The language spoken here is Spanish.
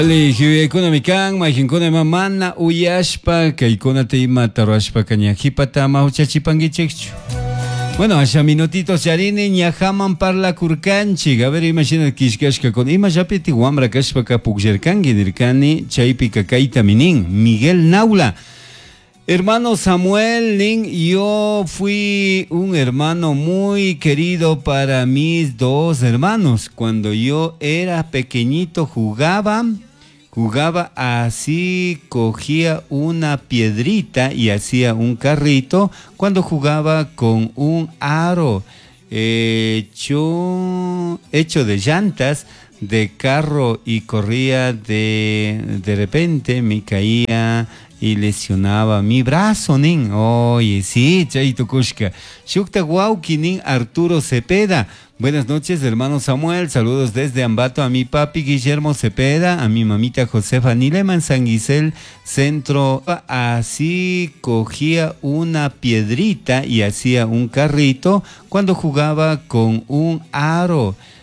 Económica, Majincona Mamana, Uyashpa, Kaikona Teima, Tarashpa, Cañajipata, Mauchachipangichexchu. Bueno, hasta minutitos yarini, ñajaman parla kurkanchik. A ver, imagina kishkashka con ima yapiti wambra kashpaka pukjerkangi dirkani, chaypi kakaita minin, Miguel Naula. Hermano Samuel, yo fui un hermano muy querido para mis dos hermanos. Cuando yo era pequeñito jugaba así, cogía una piedrita y hacía un carrito cuando jugaba con un aro hecho de llantas de carro y corría de repente me caía y lesionaba mi brazo, nin. Oye, sí, Chaito Kushka. Shukta Guauki, nin Arturo Cepeda. Buenas noches, hermano Samuel. Saludos desde Ambato a mi papi Guillermo Cepeda, a mi mamita Josefa Nilema en San Gisel, centro. Así cogía una piedrita y hacía un carrito cuando jugaba con un aro